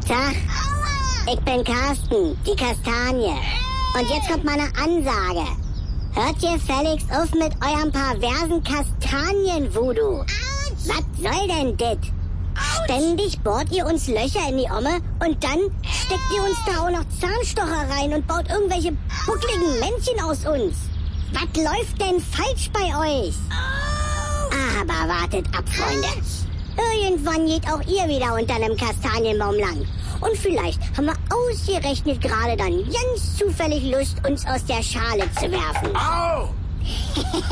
Tag, ich bin Carsten, die Kastanie. Und jetzt kommt meine Ansage. Hört ihr gefälligst auf mit eurem perversen Kastanien-Voodoo. Was soll denn dit? Ständig bohrt ihr uns Löcher in die Omme und dann steckt ihr uns da auch noch Zahnstocher rein und baut irgendwelche buckligen Männchen aus uns. Was läuft denn falsch bei euch? Aber wartet ab, Freunde. Irgendwann geht auch ihr wieder unter einem Kastanienbaum lang. Und vielleicht haben wir ausgerechnet gerade dann ganz zufällig Lust, uns aus der Schale zu werfen. Au!